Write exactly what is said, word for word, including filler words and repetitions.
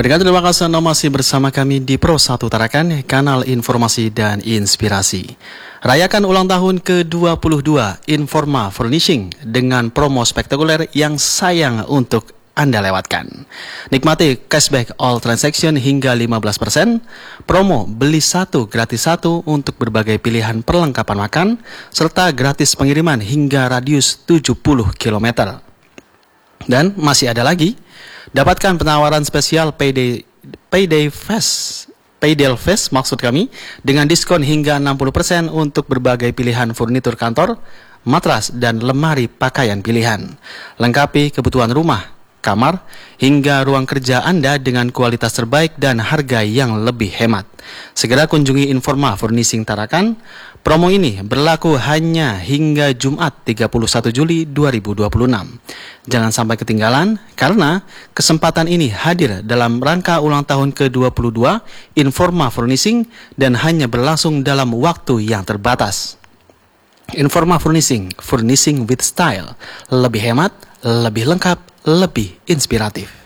Pendengar terima kasih Anda masih bersama kami di Pro satu Tarakan, kanal informasi dan inspirasi. Rayakan ulang tahun ke dua puluh dua Informa Furnishing dengan promo spektakuler yang sayang untuk Anda lewatkan. Nikmati cashback all transaction hingga lima belas persen, promo beli satu gratis satu untuk berbagai pilihan perlengkapan makan, serta gratis pengiriman hingga radius tujuh puluh kilometer. Dan masih ada lagi, dapatkan penawaran spesial Payday, Payday Fest, Payday Fest maksud kami, dengan diskon hingga enam puluh persen untuk berbagai pilihan furnitur kantor, matras, dan lemari pakaian pilihan. Lengkapi kebutuhan rumah, kamar, hingga ruang kerja Anda dengan kualitas terbaik dan harga yang lebih hemat. Segera kunjungi Informa Furnishing Tarakan. Promo ini berlaku hanya hingga Jumat tiga puluh satu Juli dua ribu dua puluh enam. Jangan sampai ketinggalan karena kesempatan ini hadir dalam rangka ulang tahun ke dua puluh dua Informa Furnishing dan hanya berlangsung dalam waktu yang terbatas. Informa Furnishing, Furnishing with Style, lebih hemat, lebih lengkap, lebih inspiratif.